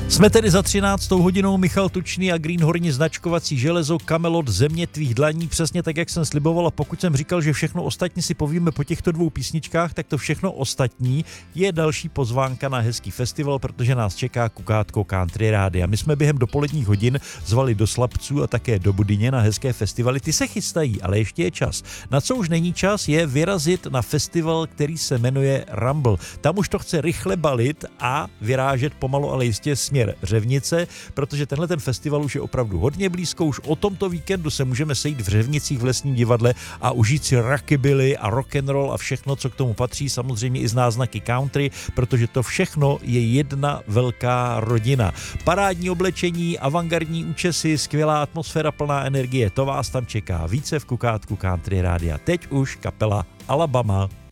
Jsme tedy za 13. hodinou, Michal Tučný a Greenhorni značkovací železo, Kamelot, země tvých dlaní, přesně tak, jak jsem sliboval, a pokud jsem říkal, že všechno ostatní si povíme po těchto dvou písničkách, tak to všechno ostatní je další pozvánka na hezký festival, protože nás čeká Kukátko Country Rádia. My jsme během dopoledních hodin zvali do Slabců a také do Budyně na hezké festivaly. Ty se chystají, ale ještě je čas. Na co už není čas, je vyrazit na festival, který se jmenuje Rumble. Tam už to chce rychle balit a vyrážet pomalu, ale jistě směr Řevnice, protože tenhle ten festival už je opravdu hodně blízko. Už o tomto víkendu se můžeme sejít v Řevnicích v Lesním divadle a užít si rockabilly a rock and roll a všechno, co k tomu patří, samozřejmě i z náznaky country, protože to všechno je jedna velká rodina. Parádní oblečení, avantgardní účesy, skvělá atmosféra plná energie, to vás tam čeká. Více v Kukátku Country Rádia. Teď už kapela Alabama.